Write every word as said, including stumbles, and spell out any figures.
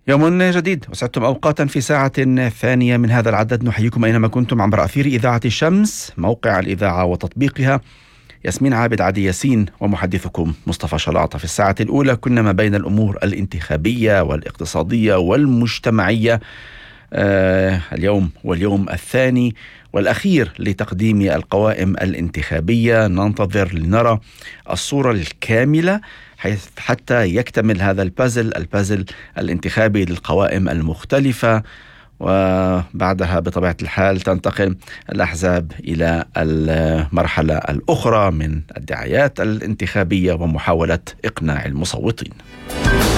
يوم جديد وسعدتم أوقاتا في ساعة ثانية من هذا العدد. نحييكم أينما كنتم عبر أثير إذاعة الشمس، موقع الإذاعة وتطبيقها. ياسمين عابد عدي ياسين ومحدثكم مصطفى شلاطة. في الساعة الأولى كنا ما بين الأمور الانتخابية والاقتصادية والمجتمعية. آه اليوم واليوم الثاني والأخير لتقديم القوائم الانتخابية، ننتظر لنرى الصورة الكاملة حيث حتى يكتمل هذا البازل البازل الانتخابي للقوائم المختلفة، وبعدها بطبيعة الحال تنتقل الأحزاب إلى المرحلة الأخرى من الدعايات الانتخابية ومحاولة إقناع المصوتين.